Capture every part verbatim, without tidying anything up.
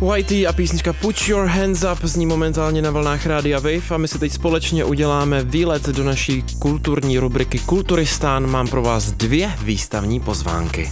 Whitey a písnička Put Your Hands Up zní momentálně na vlnách Rádia Wave a my si teď společně uděláme výlet do naší kulturní rubriky Kulturistán. Mám pro vás dvě výstavní pozvánky.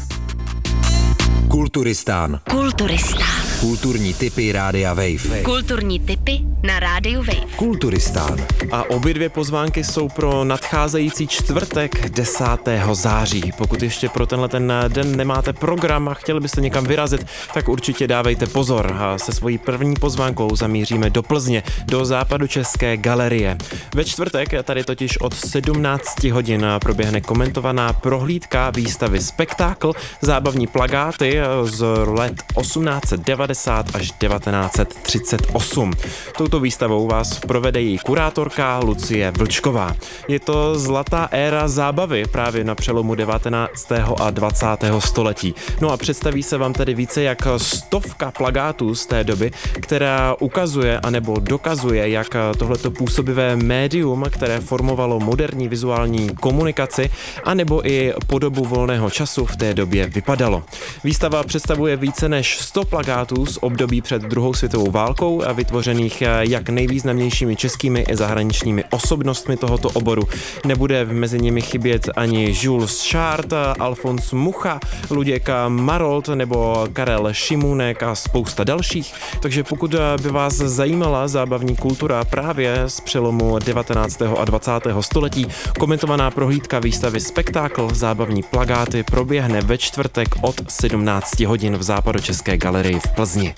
Kulturistán. Kulturistán. Kulturní tipy Rádia Wave. Kulturní tipy na Rádiu Wave. Kulturistán. A obě dvě pozvánky jsou pro nadcházející čtvrtek desátého září. Pokud ještě pro tenhle ten den nemáte program a chtěli byste někam vyrazit, tak určitě dávejte pozor. A se svojí první pozvánkou zamíříme do Plzně, do Západočeské galerie. Ve čtvrtek tady totiž od sedmnácti hodin proběhne komentovaná prohlídka výstavy Spektákl, zábavní plakáty z let osmnáct devadesát až devatenáct třicet osm. Touto výstavou vás provede její kurátorka Lucie Vlčková. Je to zlatá éra zábavy právě na přelomu devatenáctého a dvacátého století. No a představí se vám tedy více jak stovka plakátů z té doby, která ukazuje anebo dokazuje, jak tohleto působivé médium, které formovalo moderní vizuální komunikaci anebo i podobu volného času v té době vypadalo. Výstava představuje více než sto plakátů z období před druhou světovou válkou a vytvořených jak nejvýznamnějšími českými i zahraničními osobnostmi tohoto oboru. Nebude mezi nimi chybět ani Jules Chart, Alfons Mucha, Luděk Marolt nebo Karel Šimunek a spousta dalších. Takže pokud by vás zajímala zábavní kultura právě z přelomu devatenáctého a dvacátého století, komentovaná prohlídka výstavy Spektákl, zábavní plakáty proběhne ve čtvrtek od sedmnácti hodin v Západočeské galerii v Plzni.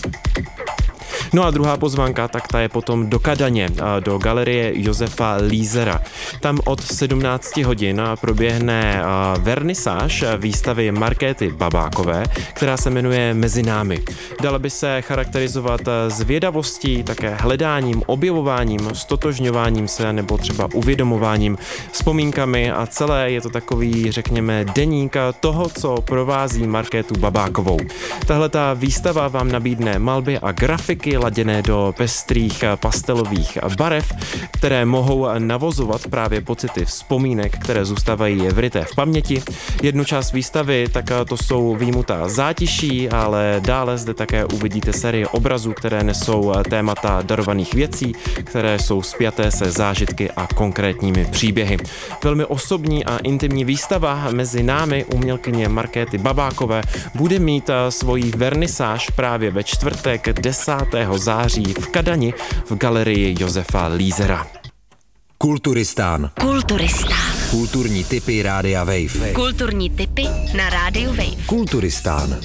No a druhá pozvánka, tak ta je potom do Kadaně, do galerie Josefa Lízera. Tam od sedmnácti hodin proběhne vernisáž výstavy Markéty Babákové, která se jmenuje Mezi námi. Dala by se charakterizovat zvědavostí, také hledáním, objevováním, stotožňováním se nebo třeba uvědomováním, vzpomínkami a celé je to takový, řekněme, deník toho, co provází Markétu Babákovou. Tahle ta výstava vám nabídne malby a grafiky laděné do pestrých pastelových barev, které mohou navozovat právě pocity vzpomínek, které zůstávají vryté v paměti. Jednu část výstavy, tak to jsou výjimutá zátiší, ale dále zde také uvidíte série obrazů, které nesou témata darovaných věcí, které jsou spjaté se zážitky a konkrétními příběhy. Velmi osobní a intimní výstava Mezi námi umělkyně Markéty Babákové bude mít svoji vernisáž právě ve čtvrtek desátého září v Kadani v galerii Josefa Lízera. Kulturistán. Kulturistán. Kulturní tipy Rádia Wave. Kulturní tipy na Rádiu Wave. Kulturistán.